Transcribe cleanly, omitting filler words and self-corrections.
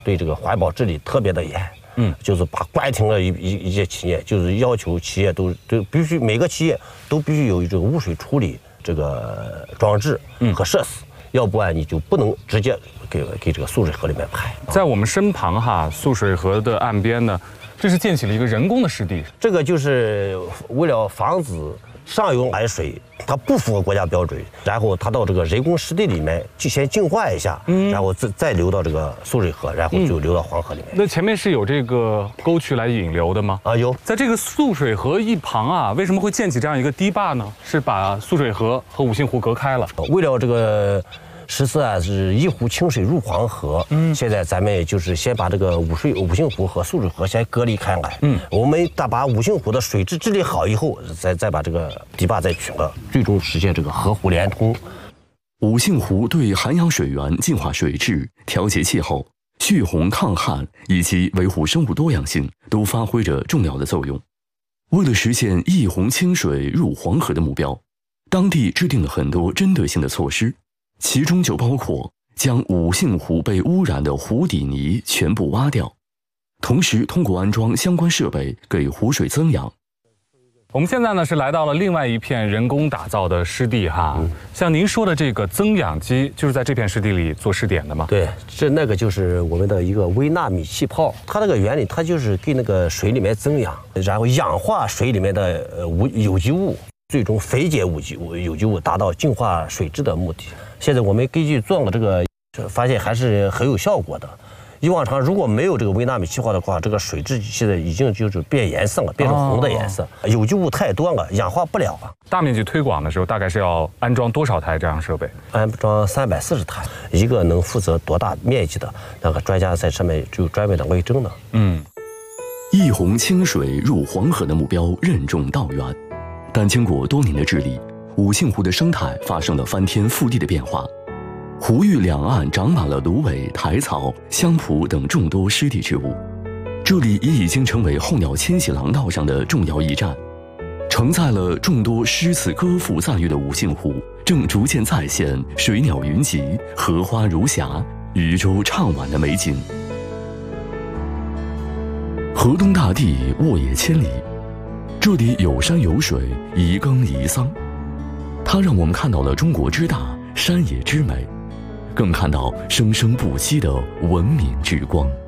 对这个环保治理特别的严。就是把关停了一些企业，就是要求企业都必须每个企业都必须有这个污水处理这个装置和设施，要不然你就不能直接给这个涑水河里面排。 在我们身旁涑水河的岸边呢，这是建起了一个人工的湿地， 这个就是为了防止上游来水它不符合国家标准，然后它到这个人工湿地里面就先净化一下，然后再流到这个涑水河，然后就流到黄河里面。 那前面是有这个沟渠来引流的吗？ 有。 在这个涑水河一旁为什么会建起这样一个堤坝呢？是把涑水河和五姓湖隔开了。 为了这个实施是一湖清水入黄河。现在咱们就是先把这个五姓湖和涑水河先隔离开来。我们把五姓湖的水质治理好以后，再把这个堤坝再取了，最终实现这个河湖连通。 五姓湖对涵养水源、净化水质、调节气候、蓄洪抗旱以及维护生物多样性都发挥着重要的作用。为了实现一洪清水入黄河的目标，当地制定了很多针对性的措施。其中就包括将五姓湖被污染的湖底泥全部挖掉，同时通过安装相关设备给湖水增氧。 我们现在呢是来到了另外一片人工打造的湿地像您说的这个增氧机，就是在这片湿地里做试点的吗？ 对，那个就是我们的一个微纳米气泡，它这个原理它就是给那个水里面增氧，然后氧化水里面的有机物，最终分解有机物，达到净化水质的目的。现在我们根据做了这个，发现还是很有效果的。以往常如果没有这个微纳米气泡的话，这个水质现在已经就是变颜色了，变成红的颜色，有机物太多了，氧化不了了。 大面积推广的时候，大概是要安装多少台这样设备？ 安装340台，一个能负责多大面积的，那个专家在上面就专门的为证的。 一洪清水入黄河的目标任重道远，但经过多年的治理，五姓湖的生态发生了翻天覆地的变化，湖域两岸长满了芦苇、苔草、香蒲等众多湿地植物，这里也已经成为候鸟迁徙廊道上的重要驿站，承载了众多诗词歌赋赞誉的五姓湖，正逐渐再现水鸟云集、荷花如霞、渔舟唱晚的美景。河东大地，沃野千里，这里有山有水，宜耕宜桑。它让我们看到了中国之大，山野之美，更看到生生不息的文明之光。